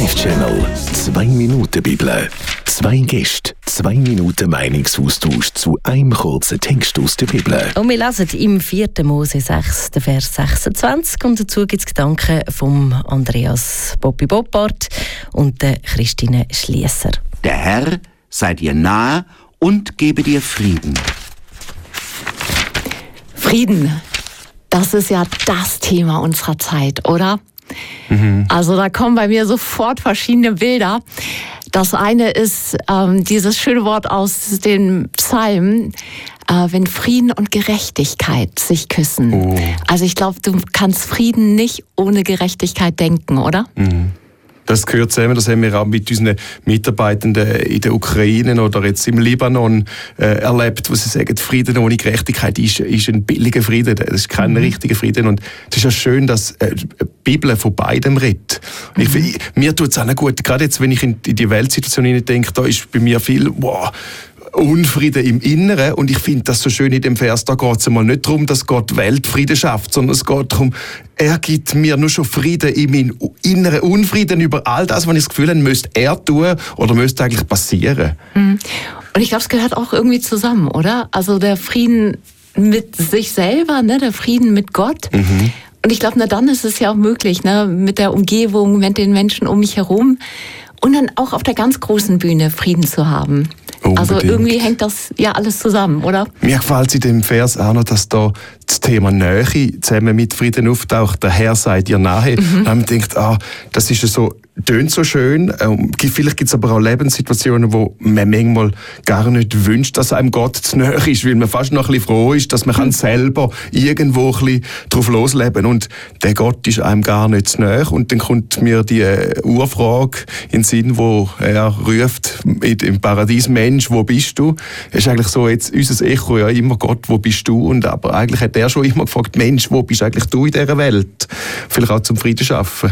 Live-Channel 2 Minuten Bibel. 2 Gäste, 2 Minuten Meinungsaustausch zu einem kurzen Text aus der Bibel. Und wir lesen im 4. Mose 6, den Vers 26. Und dazu gibt es Gedanken von Andreas Bobby Boppard und der Christine Schliesser. Der Herr sei dir nahe und gebe dir Frieden. Frieden, das ist ja das Thema unserer Zeit, oder? Also da kommen bei mir sofort verschiedene Bilder. Das eine ist dieses schöne Wort aus den Psalmen, wenn Frieden und Gerechtigkeit sich küssen. Oh. Also ich glaube, du kannst Frieden nicht ohne Gerechtigkeit denken, oder? Das gehört zusammen, das haben wir auch mit unseren Mitarbeitenden in der Ukraine oder jetzt im Libanon erlebt, wo sie sagen, Frieden ohne Gerechtigkeit ist ein billiger Frieden, das ist kein richtiger Frieden. Und es ist ja schön, dass die Bibel von beidem redet. Mir tut es auch gut, gerade jetzt, wenn ich in die Weltsituation denke, da ist bei mir viel Unfrieden im Inneren, und ich finde das so schön in dem Vers, da geht es einmal nicht darum, dass Gott Weltfrieden schafft, sondern es geht darum, er gibt mir nur schon Frieden in meinen inneren Unfrieden über all das, was ich das Gefühl habe, müsste er tun oder müsste eigentlich passieren. Und ich glaube, es gehört auch irgendwie zusammen, oder? Also der Frieden mit sich selber, ne? Der Frieden mit Gott. Und ich glaube, dann ist es ja auch möglich, ne? Mit der Umgebung, mit den Menschen um mich herum und dann auch auf der ganz großen Bühne Frieden zu haben. Unbedingt. Also irgendwie hängt das ja alles zusammen, oder? Mir gefällt es in dem Vers auch noch, dass da das Thema Nähe zusammen mit Frieden auftaucht. Der Herr sei dir nahe. Und man denkt, das ist so, tönt so schön. Vielleicht gibt es aber auch Lebenssituationen, wo man manchmal gar nicht wünscht, dass einem Gott zu nahe ist, weil man fast noch ein bisschen froh ist, dass man selber irgendwo ein bisschen drauf losleben kann. Und der Gott ist einem gar nicht zu nahe. Und dann kommt mir die Urfrage in den Sinn, wo er ruft im Paradies: Mensch, wo bist du? Das ist eigentlich so jetzt unser Echo, ja immer: Gott, wo bist du? Und aber eigentlich hat er schon immer gefragt: Mensch, wo bist eigentlich du in dieser Welt? Vielleicht auch zum Frieden schaffen.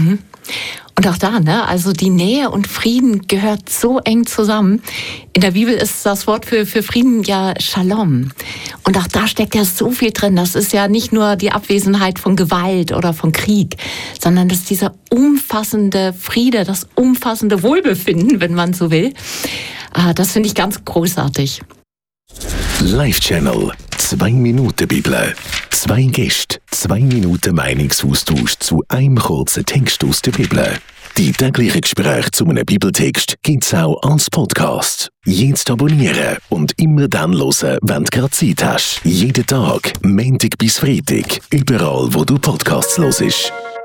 Und auch da, ne? Also die Nähe und Frieden gehört so eng zusammen. In der Bibel ist das Wort für Frieden ja Shalom. Und auch da steckt ja so viel drin. Das ist ja nicht nur die Abwesenheit von Gewalt oder von Krieg, sondern das ist dieser umfassende Friede, das umfassende Wohlbefinden, wenn man so will. Das finde ich ganz großartig. Live-Channel 2 Minuten Bibel. 2 Gäste, 2 Minuten Meinungsaustausch zu einem kurzen Text aus der Bibel. Die täglichen Gespräche zu einem Bibeltext gibt es auch als Podcast. Jetzt abonnieren und immer dann hören, wenn du gerade Zeit hast. Jeden Tag, Montag bis Freitag, überall wo du Podcasts hörst.